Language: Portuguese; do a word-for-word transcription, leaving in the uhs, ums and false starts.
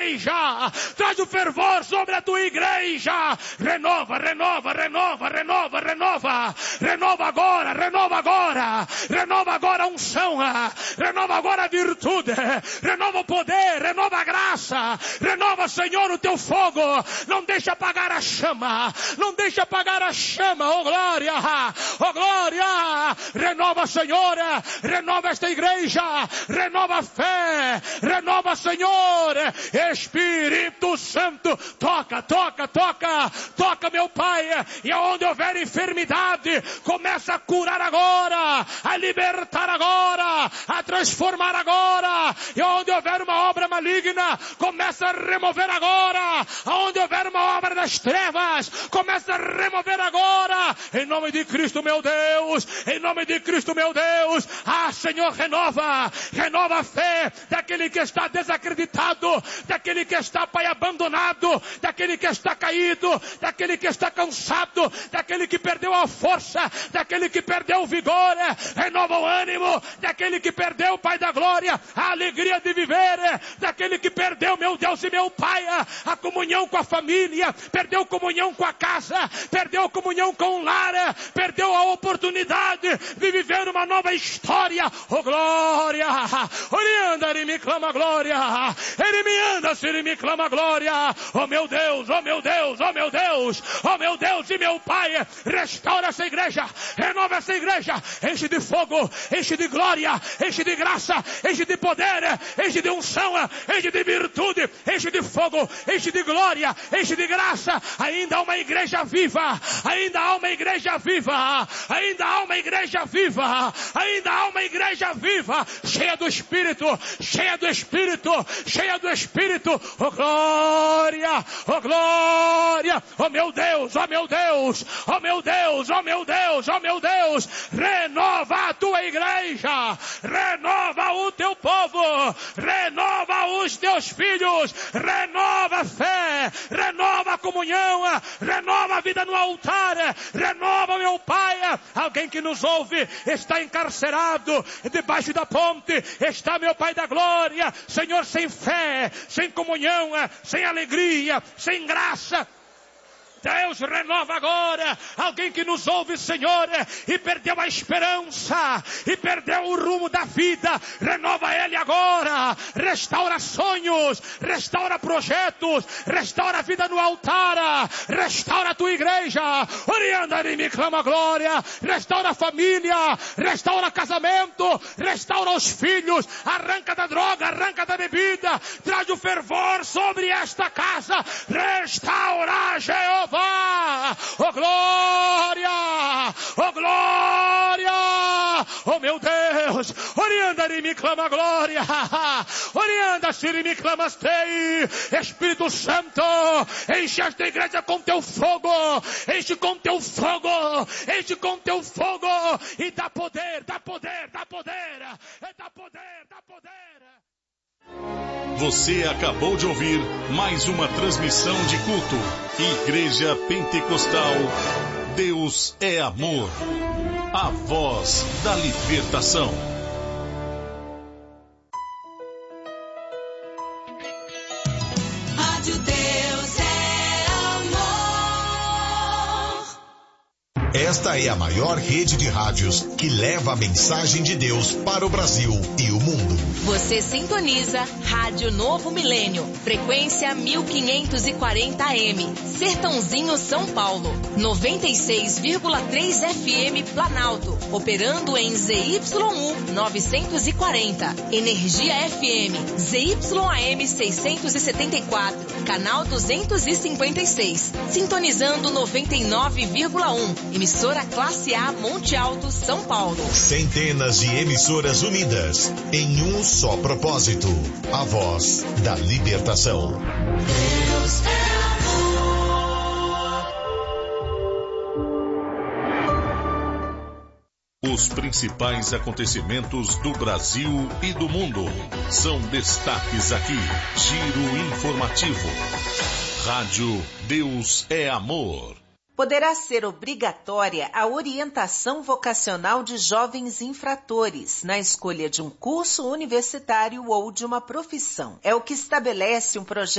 igreja. Traz o fervor sobre a tua igreja. Renova, renova, renova, renova, renova. Renova agora, renova agora. Renova agora a unção. Renova agora a virtude. Renova o poder, renova a graça. Renova, Senhor, o teu fogo. Não deixa apagar a chama. Não deixa apagar a chama. Oh glória, oh glória. Renova, Senhor. Renova esta igreja. Renova a fé. Renova, Senhor. Espírito Santo. Toca, toca, toca. Toca, meu Pai. E aonde houver enfermidade, começa a curar agora. A libertar agora. A transformar agora. E aonde houver uma obra maligna, começa a remover agora. Aonde houver uma obra das trevas, começa a remover agora. Em nome de Cristo, meu Deus. Em nome de Cristo, meu Deus. Ah, Senhor, renova. Renova a fé daquele que está desacreditado, daquele que está, Pai, abandonado, daquele que está caído, daquele que está cansado, daquele que perdeu a força, daquele que perdeu o vigor. Renova o ânimo daquele que perdeu, Pai da glória, a alegria de viver, daquele que perdeu, meu Deus e meu Pai, a comunhão com a família, perdeu comunhão com a casa, perdeu comunhão com o lar, perdeu a oportunidade de viver uma nova história. Oh glória, orianda, ele me clama glória, ele me anda, se ele me clama glória. Oh meu Deus, oh meu Deus, oh meu Deus, oh meu Deus e meu Pai, restaura essa igreja, renova essa igreja, enche de fogo, enche de glória, enche de graça, enche de poder, enche de unção, enche de virtude, enche de fogo, enche de glória, enche de graça. Ainda há uma igreja viva, ainda há uma igreja viva, ainda há uma igreja viva, ainda há uma igreja viva, cheia do Espírito, cheia do Espírito, cheia do Espírito. Oh glória, oh glória, oh meu Deus, oh meu Deus, oh meu Deus, oh meu Deus, oh meu Deus, renova a tua igreja, renova o teu povo, renova os teus filhos, renova a fé, renova a comunhão, renova a vida no altar, renova, meu Pai. Alguém que nos ouve está encarcerado debaixo da ponte, está, meu Pai da glória, Senhor, sem fé, sem comunhão, sem alegria, sem graça. Deus, renova agora. Alguém que nos ouve, Senhor, e perdeu a esperança, e perdeu o rumo da vida, renova ele agora. Restaura sonhos, restaura projetos, restaura a vida no altar, restaura a tua igreja. Orianda e me clama glória. Restaura a família, restaura casamento, restaura os filhos, arranca da droga, arranca da bebida, traz o fervor sobre esta casa. Restaura, Jeová. Oh glória, oh glória, oh meu Deus, orianda e me clama glória, orianda se me clamas tei, Espírito Santo, enche esta igreja com teu fogo, enche com teu fogo, enche com teu fogo, e dá poder, dá poder, dá poder, dá poder, dá poder. Você acabou de ouvir mais uma transmissão de culto. Igreja Pentecostal, Deus é amor. A voz da libertação. Rádio Deus é amor. Esta é a maior rede de rádios que leva a mensagem de Deus para o Brasil e o mundo. Você sintoniza Rádio Novo Milênio, frequência mil quinhentos e quarenta A M, Sertãozinho, São Paulo, noventa e seis vírgula três F M Planalto, operando em Z Y U novecentos e quarenta, Energia F M, Z Y A M seiscentos e setenta e quatro, canal duzentos e cinquenta e seis, sintonizando noventa e nove vírgula um, emissora classe A Monte Alto, São Paulo. Centenas de emissoras unidas em um só propósito, a voz da libertação. Deus é amor. Os principais acontecimentos do Brasil e do mundo são destaques aqui. Giro informativo. Rádio Deus é amor. Poderá ser obrigatória a orientação vocacional de jovens infratores na escolha de um curso universitário ou de uma profissão. É o que estabelece um projeto